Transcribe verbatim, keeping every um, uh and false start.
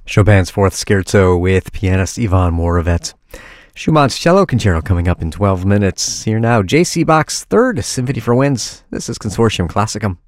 Chopin's Fourth Scherzo with pianist Ivan Moravec. Schumann's Cello Concerto coming up in twelve minutes. Here now, J C Bach's Third Symphony for Winds. This is Consortium Classicum.